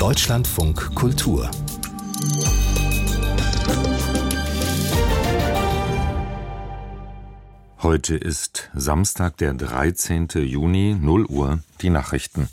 Deutschlandfunk Kultur. Heute ist Samstag, der 13. Juni, 0 Uhr, die Nachrichten.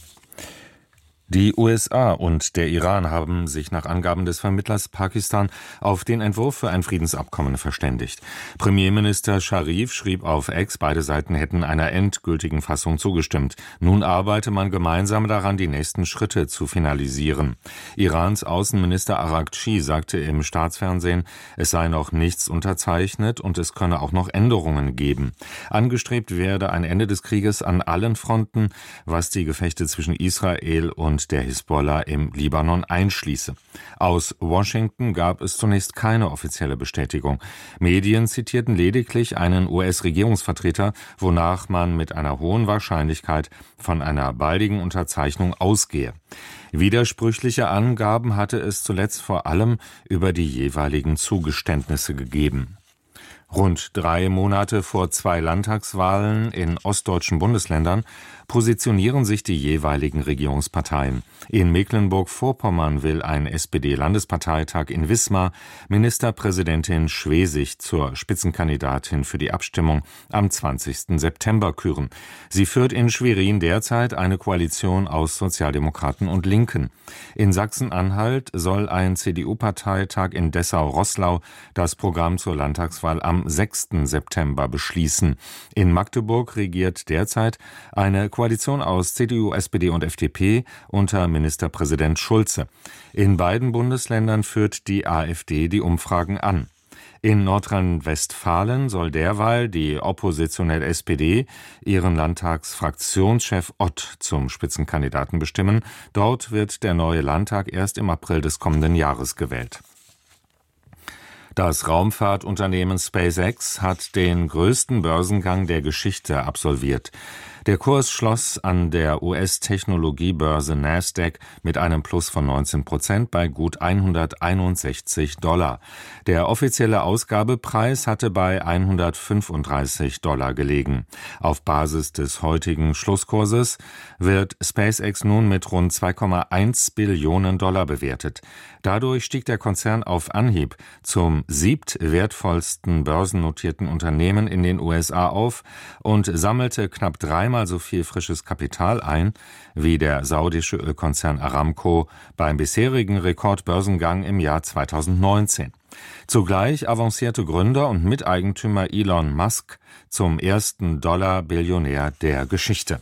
Die USA und der Iran haben sich nach Angaben des Vermittlers Pakistan auf den Entwurf für ein Friedensabkommen verständigt. Premierminister Scharif schrieb auf X, beide Seiten hätten einer endgültigen Fassung zugestimmt. Nun arbeite man gemeinsam daran, die nächsten Schritte zu finalisieren. Irans Außenminister Araghchi sagte im Staatsfernsehen, es sei noch nichts unterzeichnet und es könne auch noch Änderungen geben. Angestrebt werde ein Ende des Krieges an allen Fronten, was die Gefechte zwischen Israel und der Hisbollah im Libanon einschließe. Aus Washington gab es zunächst keine offizielle Bestätigung. Medien zitierten lediglich einen US-Regierungsvertreter, wonach man mit einer hohen Wahrscheinlichkeit von einer baldigen Unterzeichnung ausgehe. Widersprüchliche Angaben hatte es zuletzt vor allem über die jeweiligen Zugeständnisse gegeben. Rund 3 Monate vor 2 Landtagswahlen in ostdeutschen Bundesländern positionieren sich die jeweiligen Regierungsparteien. In Mecklenburg-Vorpommern will ein SPD-Landesparteitag in Wismar Ministerpräsidentin Schwesig zur Spitzenkandidatin für die Abstimmung am 20. September küren. Sie führt in Schwerin derzeit eine Koalition aus Sozialdemokraten und Linken. In Sachsen-Anhalt soll ein CDU-Parteitag in Dessau-Roßlau das Programm zur Landtagswahl am 6. September beschließen. In Magdeburg regiert derzeit eine Koalition aus CDU, SPD und FDP unter Ministerpräsident Schulze. In beiden Bundesländern führt die AfD die Umfragen an. In Nordrhein-Westfalen soll derweil die oppositionelle SPD ihren Landtagsfraktionschef Ott zum Spitzenkandidaten bestimmen. Dort wird der neue Landtag erst im April des kommenden Jahres gewählt. Das Raumfahrtunternehmen SpaceX hat den größten Börsengang der Geschichte absolviert. Der Kurs schloss an der US-Technologiebörse Nasdaq mit einem Plus von 19% bei gut $161. Der offizielle Ausgabepreis hatte bei $135 gelegen. Auf Basis des heutigen Schlusskurses wird SpaceX nun mit rund $2,1 Billionen bewertet. Dadurch stieg der Konzern auf Anhieb zum 7. wertvollsten börsennotierten Unternehmen in den USA auf und sammelte knapp 3-mal so viel frisches Kapital ein wie der saudische Ölkonzern Aramco beim bisherigen Rekordbörsengang im Jahr 2019. Zugleich avancierte Gründer und Miteigentümer Elon Musk zum ersten Dollar-Billionär der Geschichte.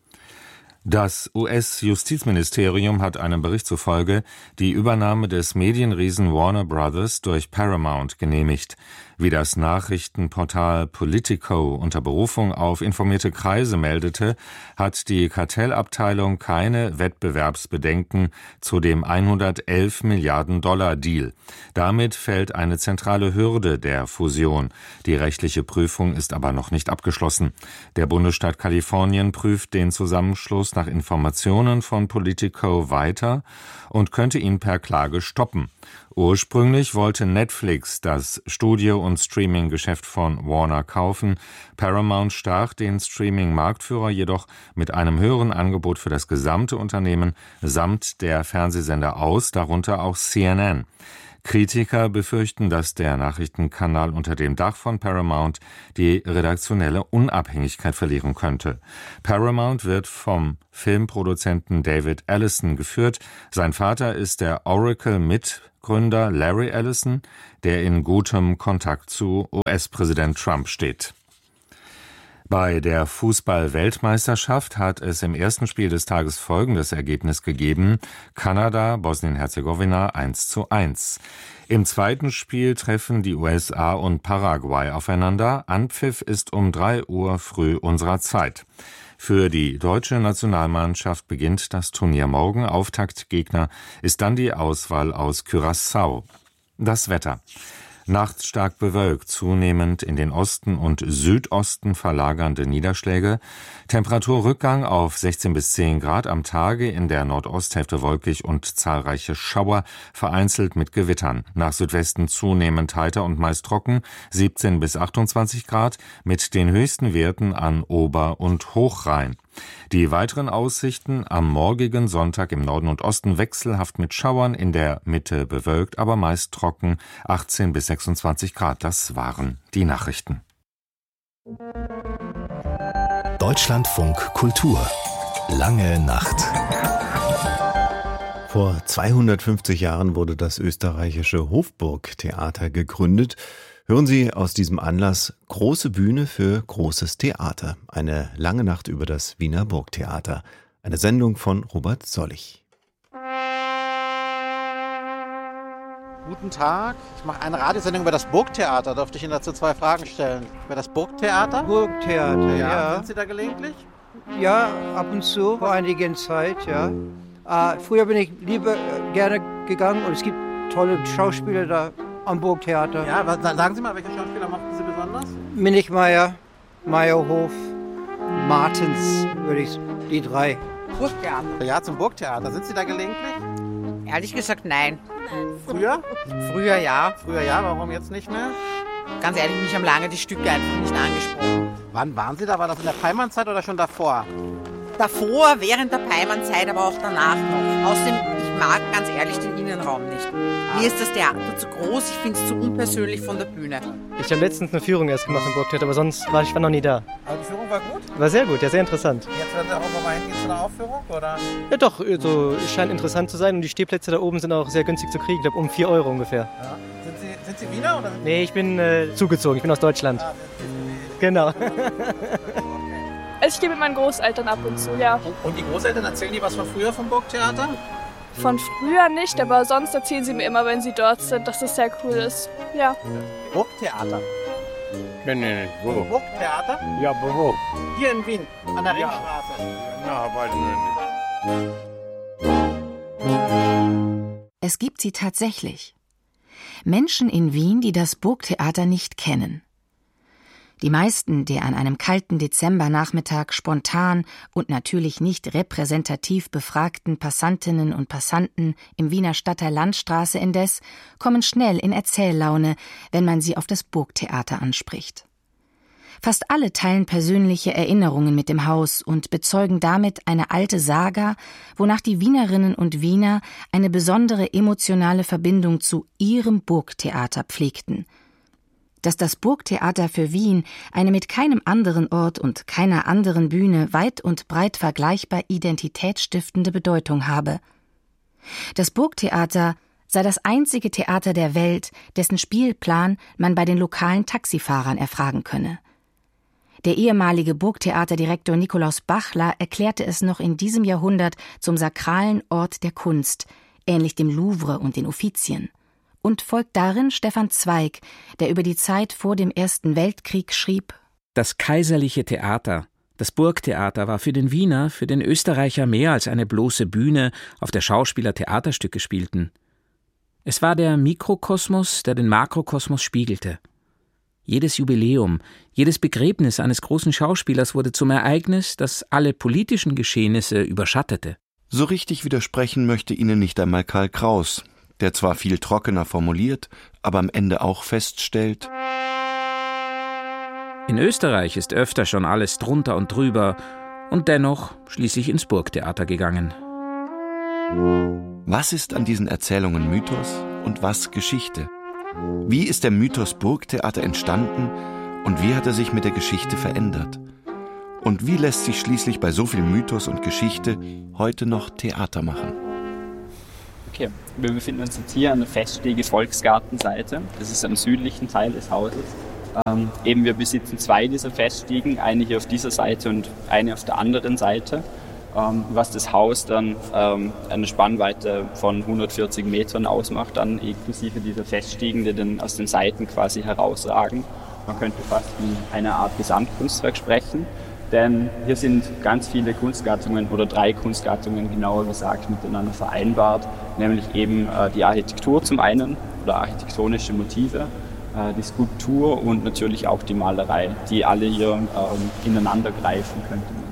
Das US-Justizministerium hat einem Bericht zufolge die Übernahme des Medienriesen Warner Brothers durch Paramount genehmigt. Wie das Nachrichtenportal Politico unter Berufung auf informierte Kreise meldete, hat die Kartellabteilung keine Wettbewerbsbedenken zu dem $111 Milliarden Deal. Damit fällt eine zentrale Hürde der Fusion. Die rechtliche Prüfung ist aber noch nicht abgeschlossen. Der Bundesstaat Kalifornien prüft den Zusammenschluss nach Informationen von Politico weiter und könnte ihn per Klage stoppen. Ursprünglich wollte Netflix das Studio- und Streaming-Geschäft von Warner kaufen. Paramount stach den Streaming-Marktführer jedoch mit einem höheren Angebot für das gesamte Unternehmen samt der Fernsehsender aus, darunter auch CNN. Kritiker befürchten, dass der Nachrichtenkanal unter dem Dach von Paramount die redaktionelle Unabhängigkeit verlieren könnte. Paramount wird vom Filmproduzenten David Ellison geführt. Sein Vater ist der Oracle-Mitgründer Larry Ellison, der in gutem Kontakt zu US-Präsident Trump steht. Bei der Fußball-Weltmeisterschaft hat es im ersten Spiel des Tages folgendes Ergebnis gegeben: Kanada, Bosnien-Herzegowina 1:1. Im zweiten Spiel treffen die USA und Paraguay aufeinander. Anpfiff ist um 3 Uhr früh unserer Zeit. Für die deutsche Nationalmannschaft beginnt das Turnier morgen. Auftaktgegner ist dann die Auswahl aus Curaçao. Das Wetter. Nachts stark bewölkt, zunehmend in den Osten und Südosten verlagernde Niederschläge. Temperaturrückgang auf 16 bis 10 Grad am Tage, in der Nordosthälfte wolkig und zahlreiche Schauer, vereinzelt mit Gewittern. Nach Südwesten zunehmend heiter und meist trocken, 17 bis 28 Grad, mit den höchsten Werten an Ober- und Hochrhein. Die weiteren Aussichten: am morgigen Sonntag im Norden und Osten wechselhaft mit Schauern, in der Mitte bewölkt, aber meist trocken, 18 bis 26 Grad. Das waren die Nachrichten. Deutschlandfunk Kultur. Lange Nacht. Vor 250 Jahren wurde das österreichische Hofburgtheater gegründet. Hören Sie aus diesem Anlass Große Bühne für großes Theater. Eine lange Nacht über das Wiener Burgtheater. Eine Sendung von Robert Sollich. Guten Tag, ich mache eine Radiosendung über das Burgtheater. Darf ich Ihnen dazu 2 Fragen stellen? Über das Burgtheater? Burgtheater, ja. Sind Sie da gelegentlich? Ja, ab und zu, vor einiger Zeit, ja. Früher bin ich lieber gerne gegangen und es gibt tolle Schauspieler da am Burgtheater. Ja, sagen Sie mal, welche Schauspieler mochten Sie besonders? Minichmeier, Meyerhof, Martens, die 3. Burgtheater? Ja, zum Burgtheater. Sind Sie da gelegentlich? Ehrlich gesagt, nein. Früher? Früher ja. Früher ja, warum jetzt nicht mehr? Ganz ehrlich, mich haben lange die Stücke einfach nicht angesprochen. Wann waren Sie da? War das in der Peimann-Zeit oder schon davor? Davor, während der Peimann-Zeit, aber auch danach noch. Außerdem, ich mag ganz ehrlich den Innenraum nicht. Mir ist das Theater zu groß, ich finde es zu unpersönlich von der Bühne. Ich habe letztens eine Führung erst gemacht im Burgtheater, aber sonst war ich noch nie da. Aber die Führung war gut? War sehr gut, ja, sehr interessant. Jetzt werden Sie auch nochmal hingehen zu einer Aufführung, oder? Ja doch, so, es scheint interessant zu sein und die Stehplätze da oben sind auch sehr günstig zu kriegen, ich glaube um 4 € ungefähr. Ja. Sind Sie Wiener, oder? Nee, ich bin zugezogen, ich bin aus Deutschland. Genau. Also ich gehe mit meinen Großeltern ab und zu, ja. Und die Großeltern, erzählen die was von früher vom Burgtheater? Von früher nicht, aber sonst erzählen sie mir immer, wenn sie dort sind, dass das sehr cool ist. Ja. Burgtheater? Nee, wo? Burgtheater? Ja, aber wo? Hier in Wien, an der Ringstraße. Na, weiß ich nicht. Es gibt sie tatsächlich. Menschen in Wien, die das Burgtheater nicht kennen. Die meisten der an einem kalten Dezembernachmittag spontan und natürlich nicht repräsentativ befragten Passantinnen und Passanten im Wiener Stadtteil Landstraße indes kommen schnell in Erzähllaune, wenn man sie auf das Burgtheater anspricht. Fast alle teilen persönliche Erinnerungen mit dem Haus und bezeugen damit eine alte Saga, wonach die Wienerinnen und Wiener eine besondere emotionale Verbindung zu ihrem Burgtheater pflegten. Dass das Burgtheater für Wien eine mit keinem anderen Ort und keiner anderen Bühne weit und breit vergleichbar identitätsstiftende Bedeutung habe. Das Burgtheater sei das einzige Theater der Welt, dessen Spielplan man bei den lokalen Taxifahrern erfragen könne. Der ehemalige Burgtheaterdirektor Nikolaus Bachler erklärte es noch in diesem Jahrhundert zum sakralen Ort der Kunst, ähnlich dem Louvre und den Uffizien. Und folgt darin Stefan Zweig, der über die Zeit vor dem Ersten Weltkrieg schrieb: Das kaiserliche Theater, das Burgtheater, war für den Wiener, für den Österreicher mehr als eine bloße Bühne, auf der Schauspieler Theaterstücke spielten. Es war der Mikrokosmos, der den Makrokosmos spiegelte. Jedes Jubiläum, jedes Begräbnis eines großen Schauspielers wurde zum Ereignis, das alle politischen Geschehnisse überschattete. So richtig widersprechen möchte Ihnen nicht einmal Karl Kraus, der zwar viel trockener formuliert, aber am Ende auch feststellt: In Österreich ist öfter schon alles drunter und drüber und dennoch schließlich ins Burgtheater gegangen. Was ist an diesen Erzählungen Mythos und was Geschichte? Wie ist der Mythos Burgtheater entstanden und wie hat er sich mit der Geschichte verändert? Und wie lässt sich schließlich bei so viel Mythos und Geschichte heute noch Theater machen? Okay, wir befinden uns jetzt hier an der Feststege Volksgartenseite. Das ist am südlichen Teil des Hauses. Wir besitzen 2 dieser Feststiegen, eine hier auf dieser Seite und eine auf der anderen Seite, was das Haus dann eine Spannweite von 140 Metern ausmacht, dann inklusive dieser Feststiegen, die dann aus den Seiten quasi herausragen. Man könnte fast von einer Art Gesamtkunstwerk sprechen. Denn hier sind ganz viele Kunstgattungen oder 3 Kunstgattungen genauer gesagt miteinander vereinbart, nämlich eben die Architektur zum einen oder architektonische Motive, die Skulptur und natürlich auch die Malerei, die alle hier ineinander greifen, könnte man